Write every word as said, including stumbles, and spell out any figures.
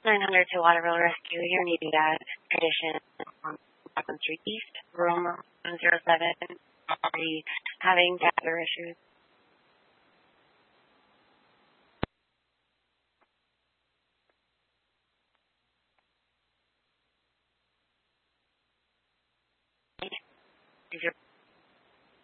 nine hundred to Waterville Rescue. You're needing that condition on Rockland Street East, room one zero seven. Are you having gather issues? Is your